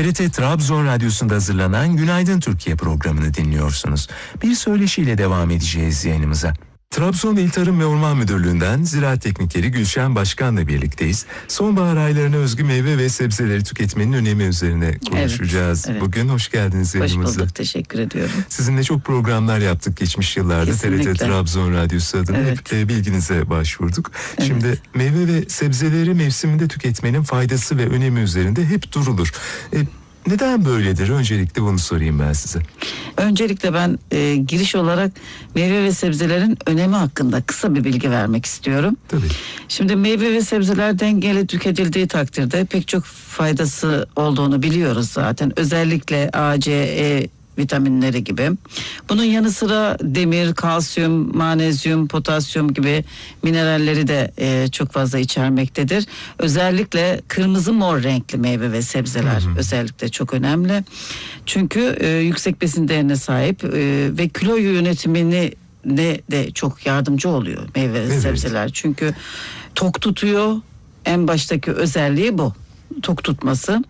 TRT Trabzon Radyosu'nda hazırlanan Günaydın Türkiye programını dinliyorsunuz. Bir söyleşiyle devam edeceğiz yayınımıza. Trabzon İl Tarım ve Orman Müdürlüğü'nden Ziraat Teknikeri Gülşen Başkan'la birlikteyiz. Sonbahar aylarına özgü meyve ve sebzeleri tüketmenin önemi üzerine konuşacağız. Evet. Bugün hoş geldiniz yayınımıza. Hoş bulduk, teşekkür ediyorum. Sizinle çok programlar yaptık geçmiş yıllarda. Kesinlikle. TRT Trabzon Radyosu adına hep bilginize başvurduk. Evet. Şimdi meyve ve sebzeleri mevsiminde tüketmenin faydası ve önemi üzerinde hep durulur. Neden böyledir? Öncelikle bunu sorayım ben size. Öncelikle ben giriş olarak meyve ve sebzelerin önemi hakkında kısa bir bilgi vermek istiyorum. Tabii. Şimdi meyve ve sebzeler dengeli tüketildiği takdirde pek çok faydası olduğunu biliyoruz zaten. Özellikle A, C, E vitaminleri gibi. Bunun yanı sıra demir, kalsiyum, manezyum, potasyum gibi mineralleri de çok fazla içermektedir. Özellikle kırmızı mor renkli meyve ve sebzeler özellikle çok önemli. Çünkü yüksek besin değerine sahip ve kilo yönetimini de çok yardımcı oluyor meyve ve sebzeler. Çünkü tok tutuyor. En baştaki özelliği bu. Tok tutması.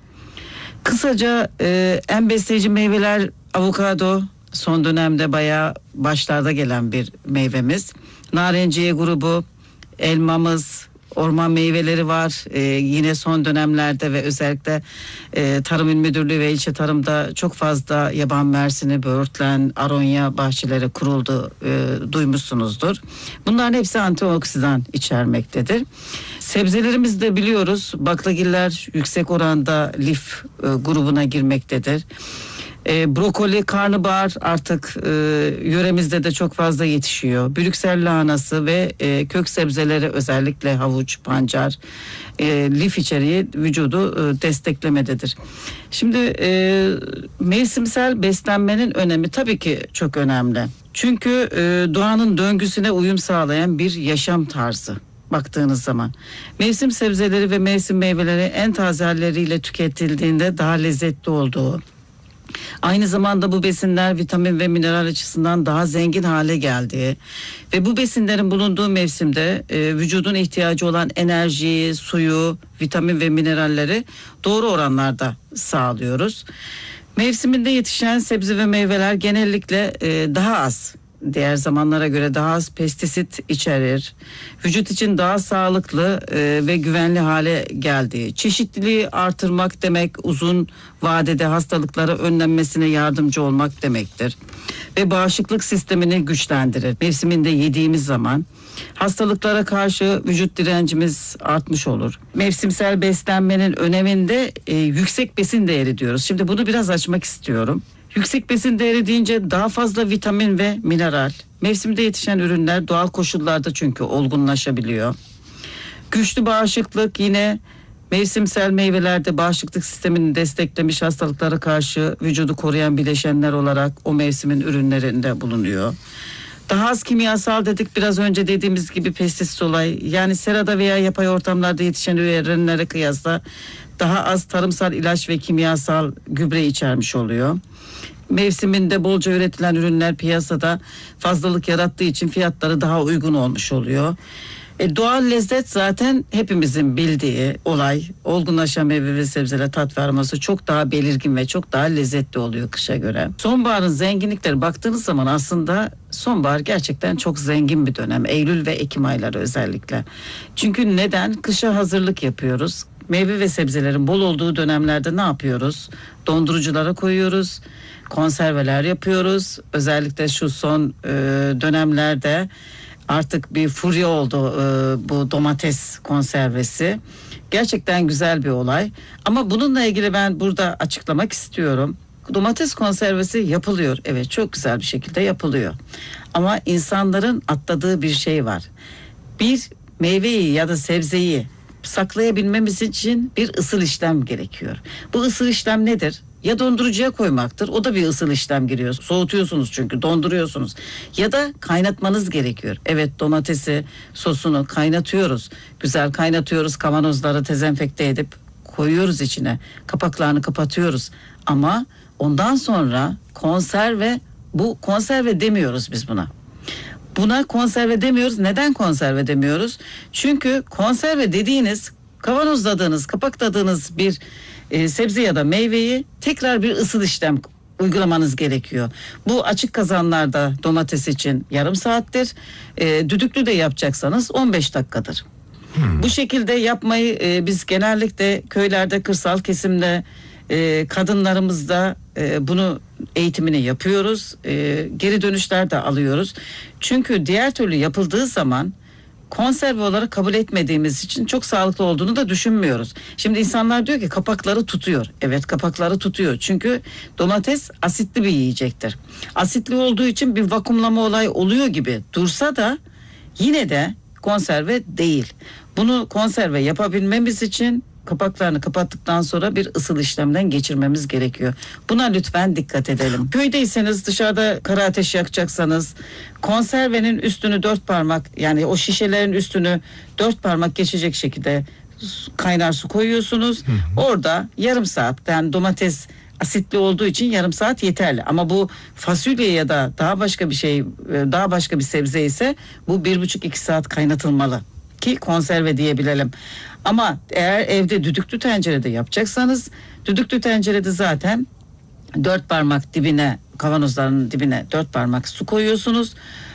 Kısaca en besleyici meyveler avokado, son dönemde bayağı başlarda gelen bir meyvemiz. Narenciye grubu, elmamız, orman meyveleri var. Yine son dönemlerde ve özellikle Tarım İl Müdürlüğü ve ilçe tarımda çok fazla yaban mersini, böğürtlen, aronya bahçeleri kuruldu, duymuşsunuzdur. Bunların hepsi antioksidan içermektedir. Sebzelerimiz de biliyoruz, baklagiller yüksek oranda lif grubuna girmektedir. Brokoli, karnabahar artık yöremizde de çok fazla yetişiyor. Brüksel lahanası ve kök sebzeleri özellikle havuç, pancar, lif içeriği vücudu desteklemededir. Şimdi mevsimsel beslenmenin önemi tabii ki çok önemli. Çünkü doğanın döngüsüne uyum sağlayan bir yaşam tarzı. Baktığınız zaman mevsim sebzeleri ve mevsim meyveleri en taze halleriyle tüketildiğinde daha lezzetli olduğu, aynı zamanda bu besinler vitamin ve mineral açısından daha zengin hale geldiği ve bu besinlerin bulunduğu mevsimde vücudun ihtiyacı olan enerjiyi, suyu, vitamin ve mineralleri doğru oranlarda sağlıyoruz. Mevsiminde yetişen sebze ve meyveler genellikle daha az, diğer zamanlara göre daha az pestisit içerir. Vücut için daha sağlıklı ve güvenli hale geldiği. Çeşitliliği artırmak demek uzun vadede hastalıklara önlenmesine yardımcı olmak demektir. Ve bağışıklık sistemini güçlendirir. Mevsiminde yediğimiz zaman hastalıklara karşı vücut direncimiz artmış olur. Mevsimsel beslenmenin öneminde yüksek besin değeri diyoruz. Şimdi bunu biraz açmak istiyorum. Yüksek besin değeri deyince daha fazla vitamin ve mineral. Mevsimde yetişen ürünler doğal koşullarda çünkü olgunlaşabiliyor. Güçlü bağışıklık, yine mevsimsel meyvelerde bağışıklık sistemini desteklemiş, hastalıklara karşı vücudu koruyan bileşenler olarak o mevsimin ürünlerinde bulunuyor. Daha az kimyasal dedik, biraz önce dediğimiz gibi pestisit olay, yani serada veya yapay ortamlarda yetişen ürünlere kıyasla daha az tarımsal ilaç ve kimyasal gübre içermiş oluyor. Mevsiminde bolca üretilen ürünler piyasada fazlalık yarattığı için fiyatları daha uygun olmuş oluyor. Doğal lezzet zaten hepimizin bildiği olay. Olgunlaşan meyve ve sebzeler tat vermesi çok daha belirgin ve çok daha lezzetli oluyor kışa göre. Sonbaharın zenginlikleri baktığınız zaman aslında sonbahar gerçekten çok zengin bir dönem. Eylül ve Ekim ayları özellikle. Çünkü neden? Kışa hazırlık yapıyoruz. Meyve ve sebzelerin bol olduğu dönemlerde ne yapıyoruz? Donduruculara koyuyoruz. Konserveler yapıyoruz. Özellikle şu son dönemlerde artık bir furya oldu bu domates konservesi. Gerçekten güzel bir olay. Ama bununla ilgili ben burada açıklamak istiyorum. Domates konservesi yapılıyor. Evet, çok güzel bir şekilde yapılıyor. Ama insanların atladığı bir şey var. Bir meyveyi ya da sebzeyi saklayabilmemiz için bir ısıl işlem gerekiyor. Bu ısıl işlem nedir? Ya dondurucuya koymaktır. O da bir ısıl işlem giriyor. Soğutuyorsunuz çünkü, donduruyorsunuz. Ya da kaynatmanız gerekiyor. Evet, domatesi, sosunu kaynatıyoruz. Güzel kaynatıyoruz. Kavanozları dezenfekte edip koyuyoruz içine. Kapaklarını kapatıyoruz. Ama ondan sonra konserve, bu konserve demiyoruz biz buna. Buna konserve demiyoruz. Neden konserve demiyoruz? Çünkü konserve dediğiniz kavanozladığınız, kapakladığınız bir sebze ya da meyveyi tekrar bir ısıl işlem uygulamanız gerekiyor. Bu açık kazanlarda domates için yarım saattir. Düdüklü de yapacaksanız 15 dakikadır. Bu şekilde yapmayı biz genellikle köylerde, kırsal kesimde kadınlarımızda bunu eğitimini yapıyoruz. Geri dönüşler de alıyoruz. Çünkü diğer türlü yapıldığı zaman konserve olarak kabul etmediğimiz için çok sağlıklı olduğunu da düşünmüyoruz. Şimdi insanlar diyor ki kapakları tutuyor. Evet, kapakları tutuyor. Çünkü domates asitli bir yiyecektir. Asitli olduğu için bir vakumlama olayı oluyor gibi dursa da yine de konserve değil. Bunu konserve yapabilmemiz için kapaklarını kapattıktan sonra bir ısıl işlemden geçirmemiz gerekiyor. Buna lütfen dikkat edelim. Köydeyseniz, dışarıda kara ateş yakacaksanız konservenin üstünü 4 parmak, yani o şişelerin üstünü 4 parmak geçecek şekilde kaynar su koyuyorsunuz. Orada yarım saat, yani domates asitli olduğu için yarım saat yeterli. Ama bu fasulye ya da daha başka bir şey, daha başka bir sebze ise bu 1,5-2 saat kaynatılmalı ki konserve diyebilelim. Ama eğer evde düdüklü tencerede yapacaksanız, düdüklü tencerede zaten 4 parmak dibine, kavanozların dibine 4 parmak su koyuyorsunuz.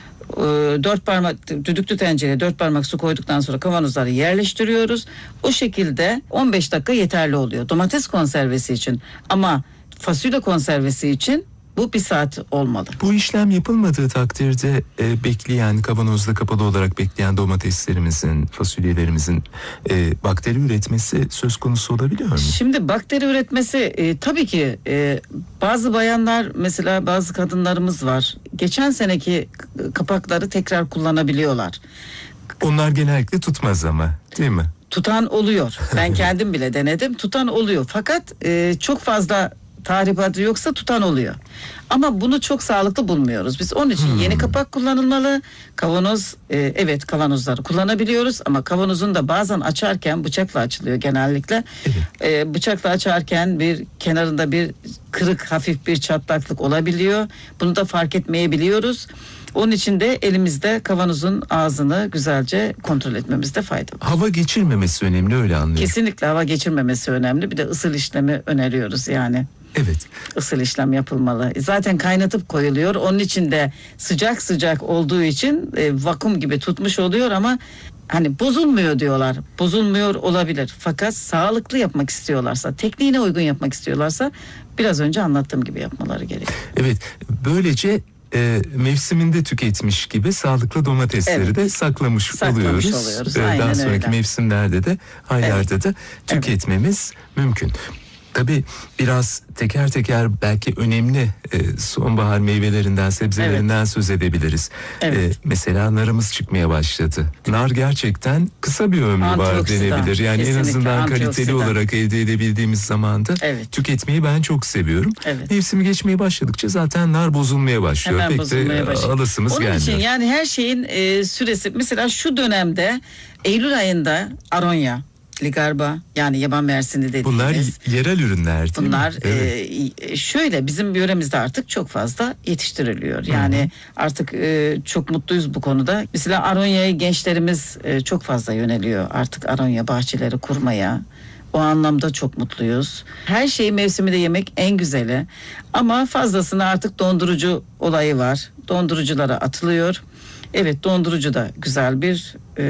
4 parmak düdüklü tencereye 4 parmak su koyduktan sonra kavanozları yerleştiriyoruz. O şekilde 15 dakika yeterli oluyor domates konservesi için. Ama fasulye konservesi için bu 1 saat olmalı. Bu işlem yapılmadığı takdirde bekleyen, kavanozda kapalı olarak bekleyen domateslerimizin, fasulyelerimizin bakteri üretmesi söz konusu olabiliyor mu? Şimdi bakteri üretmesi tabii ki bazı bayanlar, mesela bazı kadınlarımız var. Geçen seneki kapakları tekrar kullanabiliyorlar. Onlar genellikle tutmaz ama, değil mi? Tutan oluyor. Ben kendim bile denedim. Tutan oluyor. Fakat çok fazla tahribatı yoksa tutan oluyor. Ama bunu çok sağlıklı bulmuyoruz. Biz onun için yeni kapak kullanılmalı. Kavanoz, evet, kavanozları kullanabiliyoruz ama kavanozun da bazen açarken bıçakla açılıyor genellikle. Evet. Bıçakla açarken bir kenarında bir kırık, hafif bir çatlaklık olabiliyor. Bunu da fark etmeyebiliyoruz. Onun için de elimizde kavanozun ağzını güzelce kontrol etmemizde fayda var. Hava geçirmemesi önemli, öyle anlıyorum. Kesinlikle hava geçirmemesi önemli. Bir de ısıl işlemi öneriyoruz yani. Evet. Isıl işlem yapılmalı. Zaten kaynatıp koyuluyor. Onun için de sıcak sıcak olduğu için vakum gibi tutmuş oluyor ama hani bozulmuyor diyorlar. Bozulmuyor olabilir. Fakat sağlıklı yapmak istiyorlarsa, tekniğine uygun yapmak istiyorlarsa biraz önce anlattığım gibi yapmaları gerekiyor. Evet. Böylece mevsiminde tüketmiş gibi sağlıklı domatesleri de saklamış oluyoruz. Aynen Daha sonraki öyle. mevsimlerde de, aylarda da tüketmemiz mümkün. Tabii biraz teker teker belki önemli sonbahar meyvelerinden, sebzelerinden söz edebiliriz. Evet. Mesela narımız çıkmaya başladı. Nar gerçekten kısa bir ömrü var Antioksidan, denebilir. Yani en kesinlikle azından kaliteli antioksidan olarak elde edebildiğimiz zamanda tüketmeyi ben çok seviyorum. Evet. Mevsimi geçmeye başladıkça zaten nar bozulmaya başlıyor. Hemen Pek bozulmaya de başlıyor. alasımız Onun gelmiyor. için yani her şeyin süresi, mesela şu dönemde Eylül ayında aronya, ligarba, yani yaban mersini dediğimiz. Bunlar yerel ürünler değil Bunlar mi? Evet. şöyle, bizim yöremizde artık çok fazla yetiştiriliyor. Yani artık çok mutluyuz bu konuda. Mesela aronyaya gençlerimiz çok fazla yöneliyor artık, aronya bahçeleri kurmaya. O anlamda çok mutluyuz. Her şeyi mevsiminde yemek en güzeli. Ama fazlasını artık dondurucu olayı var. Donduruculara atılıyor. Evet, dondurucu da güzel bir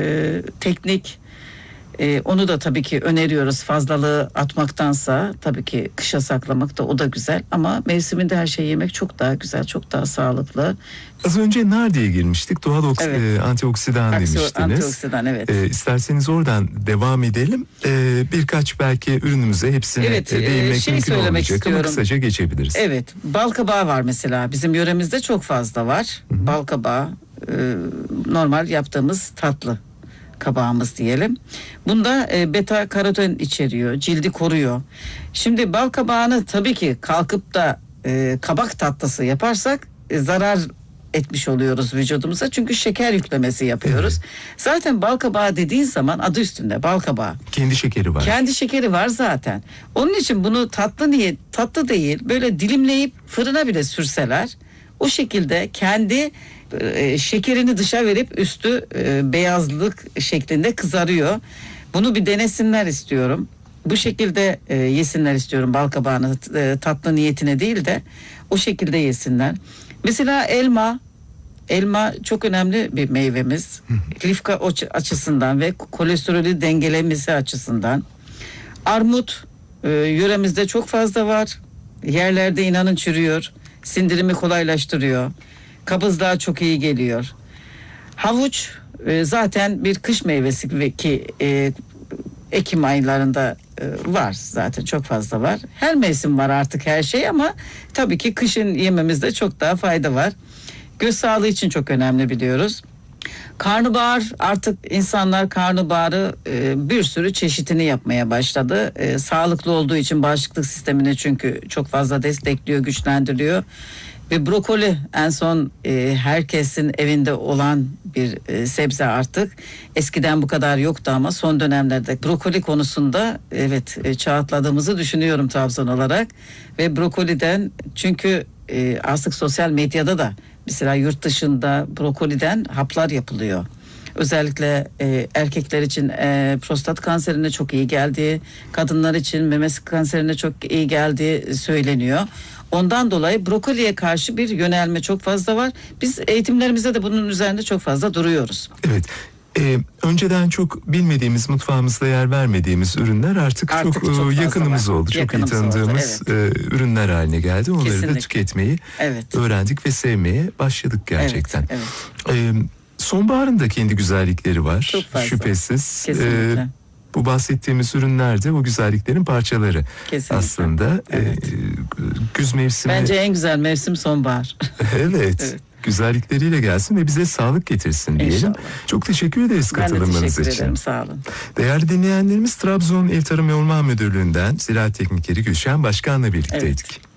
teknik. Onu da tabii ki öneriyoruz, fazlalığı atmaktansa tabii ki kışa saklamak da, o da güzel, ama mevsiminde her şeyi yemek çok daha güzel, çok daha sağlıklı. Az önce nar diye girmiştik. Doğal antioksidan demiştiniz. Antioksidan, evet. İsterseniz oradan devam edelim. Birkaç belki ürünümüze hepsine değinmek mümkün olmayacak ama kısaca geçebiliriz. Evet, bal kabağı var mesela. Bizim yöremizde çok fazla var. Bal kabağı normal yaptığımız tatlı kabağımız diyelim. Bunda beta karoten içeriyor, cildi koruyor. Şimdi bal kabağını tabii ki kalkıp da kabak tatlısı yaparsak zarar etmiş oluyoruz vücudumuza, çünkü şeker yüklemesi yapıyoruz. Zaten bal kabağı dediğin zaman adı üstünde, bal kabağı. Kendi şekeri var. Kendi şekeri var zaten. Onun için bunu tatlı değil, böyle dilimleyip fırına bile sürseler, o şekilde kendi şekerini dışa verip üstü beyazlık şeklinde kızarıyor. Bunu bir denesinler istiyorum. Bu şekilde yesinler istiyorum, balkabağını tatlı niyetine değil de o şekilde yesinler. Mesela elma çok önemli bir meyvemiz. Lif açısından ve kolesterolü dengelemesi açısından. Armut yöremizde çok fazla var. Yerlerde inanın çürüyor. Sindirimi kolaylaştırıyor. Kabızlığa çok iyi geliyor. Havuç zaten bir kış meyvesi ki Ekim aylarında var, zaten çok fazla var. Her mevsim var artık her şey, ama tabii ki kışın yememizde çok daha fayda var. Göz sağlığı için çok önemli, biliyoruz. Karnabahar, artık insanlar karnabaharı bir sürü çeşitini yapmaya başladı. Sağlıklı olduğu için bağışıklık sistemini çünkü çok fazla destekliyor, güçlendiriyor. Ve brokoli en son herkesin evinde olan bir sebze artık. Eskiden bu kadar yoktu ama son dönemlerde brokoli konusunda evet çağ atladığımızı düşünüyorum Trabzon olarak. Ve brokoliden, çünkü artık sosyal medyada da mesela yurt dışında brokoliden haplar yapılıyor. Özellikle erkekler için prostat kanserine çok iyi geldiği, kadınlar için meme kanserine çok iyi geldiği söyleniyor. Ondan dolayı brokoliye karşı bir yönelme çok fazla var. Biz eğitimlerimizde de bunun üzerinde çok fazla duruyoruz. Evet. Önceden çok bilmediğimiz, mutfağımızda yer vermediğimiz ürünler artık çok yakınımız oldu. Çok iyi tanıdığımız ürünler haline geldi. Onları Kesinlikle da tüketmeyi öğrendik ve sevmeye başladık gerçekten. Sonbaharın da kendi güzellikleri var. Çok fazla. Şüphesiz. Kesinlikle. Bu bahsettiğimiz ürünler de o güzelliklerin parçaları. Kesinlikle. Aslında. Güz mevsimi. Bence en güzel mevsim sonbahar. Evet. Güzellikleriyle gelsin ve bize sağlık getirsin diyelim. İnşallah. Çok teşekkür ederiz katılımınız için. Ben de teşekkür ederim, sağ olun. Değerli dinleyenlerimiz, Trabzon İl Tarım ve Orman Müdürlüğü'nden Ziraat Teknikeri Gülşen Başkan'la birlikteydik. Evet.